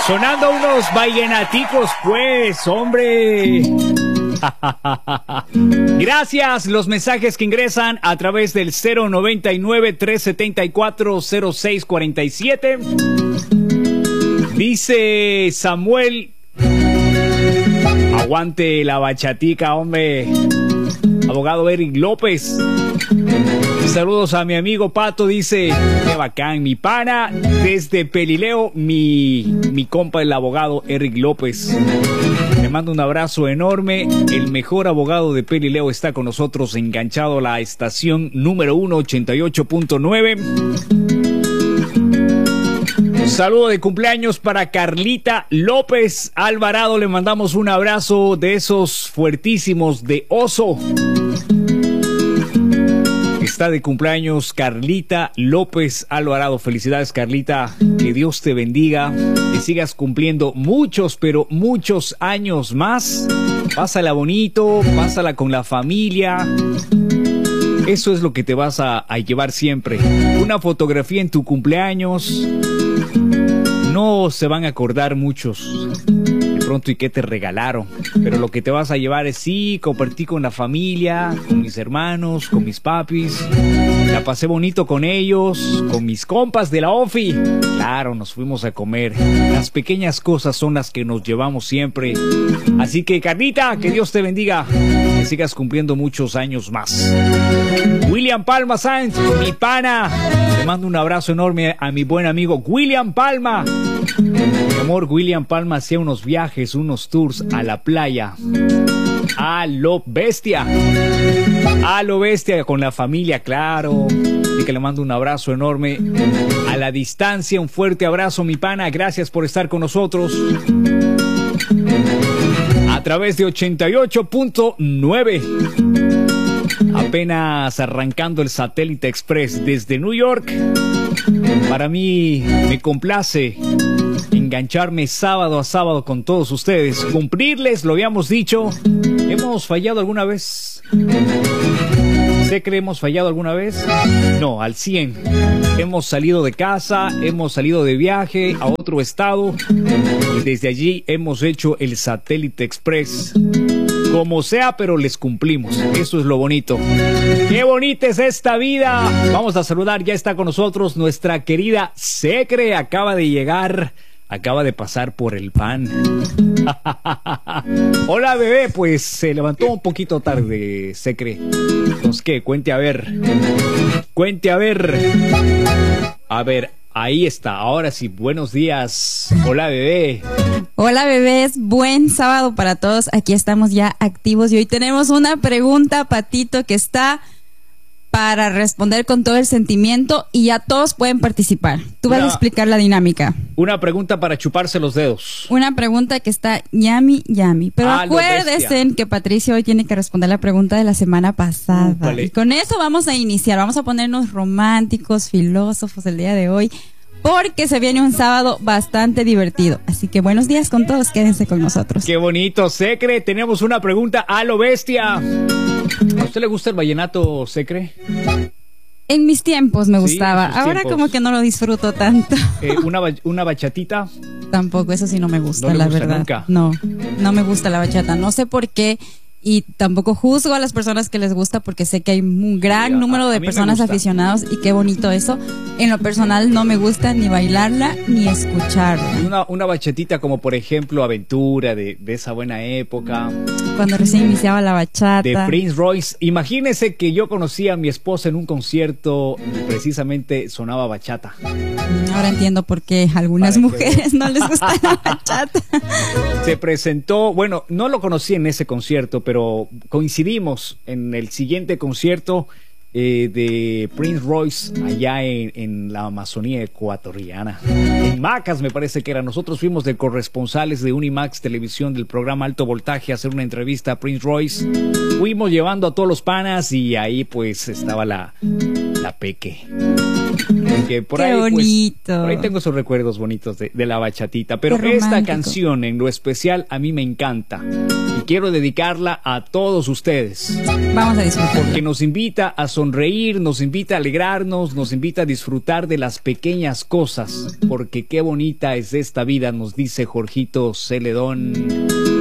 Sonando unos vallenaticos, pues, hombre. Gracias, los mensajes que ingresan a través del 099-374-0647. Dice Samuel, aguante la bachatica, hombre. Abogado Eric López. Saludos a mi amigo Pato, dice, qué bacán, mi pana, desde Pelileo, mi compa el abogado Eric López. Le mando un abrazo enorme, el mejor abogado de Pelileo está con nosotros, enganchado a la estación número 1, 88.9. Un saludo de cumpleaños para Carlita López Alvarado, le mandamos un abrazo de esos fuertísimos de oso. Está de cumpleaños Carlita López Alvarado. Felicidades, Carlita. Que Dios te bendiga. Que sigas cumpliendo muchos, pero muchos años más. Pásala bonito, pásala con la familia. Eso es lo que te vas a llevar siempre. Una fotografía en tu cumpleaños. No se van a acordar muchos de pronto y qué te regalaron, pero lo que te vas a llevar es sí, compartí con la familia, con mis hermanos, con mis papis, la pasé bonito con ellos, con mis compas de la OFI. Claro, nos fuimos a comer. Las pequeñas cosas son las que nos llevamos siempre. Así que, Carlita, que Dios te bendiga, que sigas cumpliendo muchos años más. William Palma Sáenz, mi pana, le mando un abrazo enorme a mi buen amigo William Palma. Mi amor, William Palma hacía unos viajes, unos tours a la playa. A lo bestia. A lo bestia con la familia, claro. Así que le mando un abrazo enorme. A la distancia, un fuerte abrazo, mi pana. Gracias por estar con nosotros. A través de 88.9. Apenas arrancando el Satélite Express desde New York. Para mí me complace engancharme sábado a sábado con todos ustedes, cumplirles, lo habíamos dicho. ¿Hemos fallado alguna vez? ¿Se cree hemos fallado alguna vez? No, al 100. Hemos salido de casa, hemos salido de viaje a otro estado y desde allí hemos hecho el Satélite Express. Como sea, pero les cumplimos. Eso es lo bonito. ¡Qué bonita es esta vida! Vamos a saludar, ya está con nosotros nuestra querida Secre. Acaba de llegar, acaba de pasar por el pan. Hola, bebé. Pues se levantó un poquito tarde, Secre. Entonces, ¿qué? Cuente a ver. Cuente a ver. A ver, ahí está. Ahora sí, buenos días. Hola, bebé. Hola, bebés, buen sábado para todos. Aquí estamos ya activos y hoy tenemos una pregunta, Patito, que está para responder con todo el sentimiento y ya todos pueden participar. Tú vas a explicar la dinámica. Una pregunta para chuparse los dedos. Una pregunta que está yummy. Pero acuérdense que Patricio hoy tiene que responder la pregunta de la semana pasada. Vale. Y con eso vamos a iniciar. Vamos a ponernos románticos, filósofos el día de hoy, porque se viene un sábado bastante divertido. Así que buenos días con todos, quédense con nosotros. Qué bonito, Secre. Tenemos una pregunta a lo bestia. ¿A usted le gusta el vallenato, Secre? En mis tiempos me gustaba. Ahora como que no lo disfruto tanto. ¿Una bachatita? Tampoco, eso sí no me gusta, ¿No le la gusta verdad. Nunca? No me gusta la bachata. No sé por qué. Y tampoco juzgo a las personas que les gusta porque sé que hay un gran número de personas aficionados y qué bonito eso. En lo personal no me gusta ni bailarla ni escucharla. Una bachatita como por ejemplo Aventura de esa buena época. Cuando recién iniciaba la bachata. De Prince Royce. Imagínese que yo conocí a mi esposa en un concierto y precisamente sonaba bachata. Ahora entiendo por qué a algunas mujeres no les gusta la bachata. Se presentó, bueno, no lo conocí en ese concierto, pero coincidimos en el siguiente concierto de Prince Royce allá en la Amazonía ecuatoriana, en Macas me parece que era. Nosotros fuimos de corresponsales de Unimax Televisión del programa Alto Voltaje a hacer una entrevista a Prince Royce. Fuimos llevando a todos los panas y ahí pues estaba la Peque. que por Qué ahí, bonito. Pues, por ahí tengo esos recuerdos bonitos de la bachatita. Pero esta canción en lo especial a mí me encanta. Y quiero dedicarla a todos ustedes. Vamos a disfrutar. Porque nos invita a sonreír, nos invita a alegrarnos, nos invita a disfrutar de las pequeñas cosas. Porque qué bonita es esta vida, nos dice Jorgito Celedón.